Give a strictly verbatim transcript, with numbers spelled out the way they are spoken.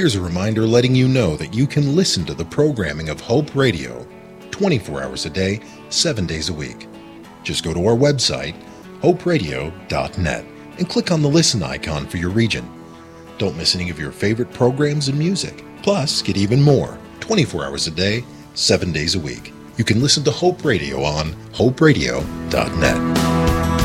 Here's a reminder letting you know that you can listen to the programming of Hope Radio twenty-four hours a day, seven days a week. Just go to our website, hope radio dot net, and click on the listen icon for your region. Don't miss any of your favorite programs and music. Plus, get even more twenty-four hours a day, seven days a week. You can listen to Hope Radio on hope radio dot net.